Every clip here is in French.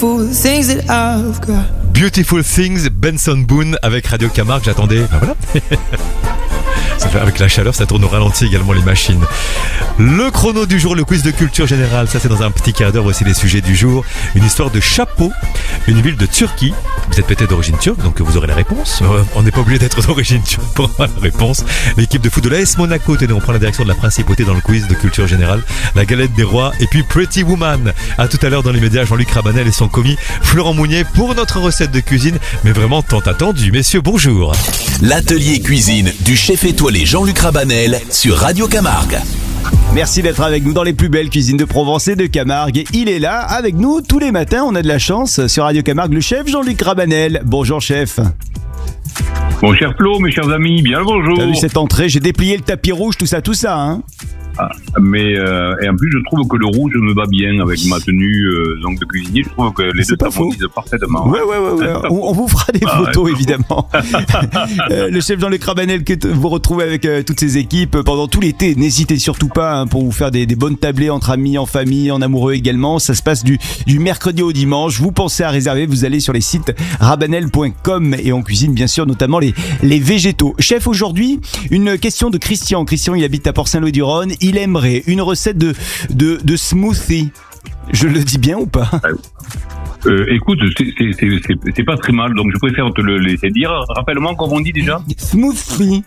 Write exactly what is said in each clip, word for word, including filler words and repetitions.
things that I've got. Beautiful Things, Benson Boone avec Radio Camargue. J'attendais. Ben voilà. Ça fait, avec la chaleur, ça tourne au ralenti également les machines. Le chrono du jour, le quiz de culture générale. Ça, c'est dans un petit quart d'heure. Voici les sujets du jour. Une histoire de chapeau, une ville de Turquie. Vous êtes peut-être d'origine turque, donc vous aurez la réponse. Euh, on n'est pas obligé d'être d'origine turque pour avoir la réponse. L'équipe de foot de l'A S Monaco. Tenez, on prend la direction de la principauté dans le quiz de culture générale. La galette des rois et puis Pretty Woman. À tout à l'heure dans les médias, Jean-Luc Rabanel et son commis Florent Mounier pour notre recette de cuisine, mais vraiment tant attendue. Messieurs, bonjour. L'atelier cuisine du chef étoilé Jean-Luc Rabanel sur Radio Camargue. Merci d'être avec nous dans les plus belles cuisines de Provence et de Camargue. Il est là avec nous tous les matins. On a de la chance sur Radio Camargue, le chef Jean-Luc Rabanel. Bonjour chef. Bon cher Flo, mes chers amis, bien le bonjour. T'as vu cette entrée, j'ai déplié le tapis rouge, tout ça, tout ça, hein. Ah, mais euh, et en plus je trouve que le rouge me va bien avec ma tenue euh, donc de cuisinier. Je trouve que les C'est deux pas faux. s'harmonisent parfaitement. Ouais, ouais, ouais, ouais. On, on vous fera des Ah, photos ouais. évidemment. euh, le chef Jean-Luc Rabanel que t- vous retrouvez avec euh, toutes ses équipes pendant tout l'été. N'hésitez surtout pas hein, pour vous faire des, des bonnes tablées entre amis, en famille, en amoureux également. Ça se passe du, du mercredi au dimanche. Vous pensez à réserver, vous allez sur les sites rabanel point com et on cuisine bien sûr notamment les, les végétaux. Chef, aujourd'hui, une question de Christian. Christian, il habite à Port-Saint-Louis-du-Rhône. Il aimerait une recette de, de, de smoothie. Je le dis bien ou pas? Euh, écoute, c'est, c'est, c'est, c'est, c'est pas très mal, donc je préfère te le laisser dire. Rappelle-moi comment on dit déjà. Smoothie.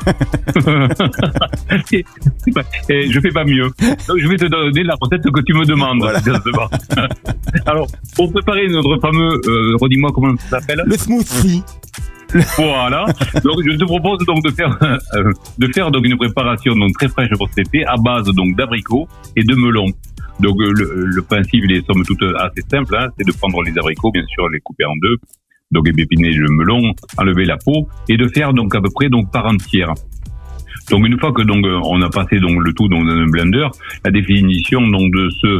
C'est- c'est pas- eh, je fais pas mieux. Donc je vais te donner la recette que tu me demandes. Voilà. Alors, pour préparer notre fameux, euh, redis-moi comment ça s'appelle. Le smoothie. Voilà. Donc je te propose donc de faire euh, de faire donc une préparation donc très fraîche pour cet été à base donc d'abricots et de melons. Donc euh, le, le principe il est somme toute assez simple, hein, c'est de prendre les abricots, bien sûr les couper en deux, donc épiner le melon, enlever la peau et de faire donc à peu près donc par entière. Donc une fois que donc euh, on a passé donc le tout donc dans un blender, la définition donc de ce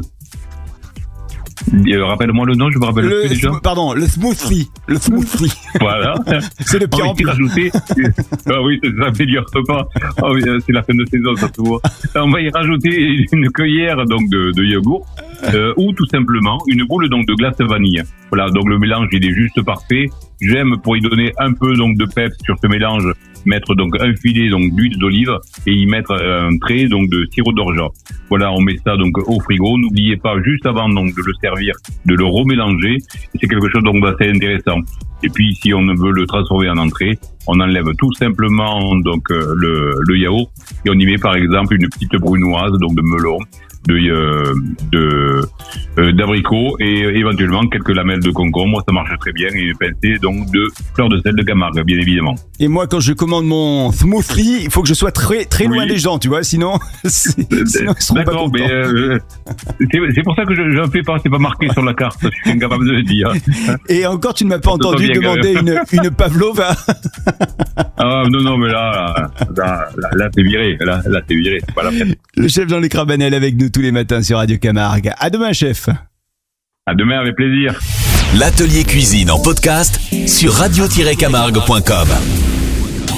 Euh, rappelle-moi le nom, je me rappelle Le, plus déjà. sm- pardon, le smoothie. Le smoothie. Voilà. C'est le pire On en va y pire. rajouter. Ah oui, ça s'améliore pas. Ah oui, c'est la fin de saison, ça se voit. On va y rajouter une cuillère donc de, de yogourt euh, ou tout simplement une boule donc de glace vanille. Voilà, donc le mélange il est juste parfait. J'aime pour y donner un peu donc de peps sur ce mélange, mettre donc un filet donc d'huile d'olive et y mettre un trait donc de sirop d'orgeat. Voilà, on met ça donc au frigo. N'oubliez pas juste avant donc de le servir, de le remélanger. Et c'est quelque chose donc d'assez intéressant. Et puis si on veut le transformer en entrée, on enlève tout simplement donc euh, le, le yaourt et on y met par exemple une petite brunoise donc de melon, de euh, de euh, d'abricot et éventuellement quelques lamelles de concombre, ça marche très bien, et une pincée donc de fleur de sel de Camargue bien évidemment. Et moi, quand je commande mon smoothie, il faut que je sois très très loin Oui. des gens, tu vois, sinon, c'est- sinon ils seront pas D'accord, contents. mais euh, c'est, c'est pour ça que je n'en fais pas, c'est pas marqué sur la carte, je suis incapable de le dire. Et encore, tu ne m'as pas On te entendu sent bien, demander une, une pavlova. Ah non non mais là là, là, là t'es viré, là là t'es viré, c'est pas la peine. Le chef Jean-Luc Rabanel avec nous tous les matins sur Radio Camargue. À demain, chef. À demain avec plaisir. L'atelier cuisine en podcast sur radio tiret camargue point com.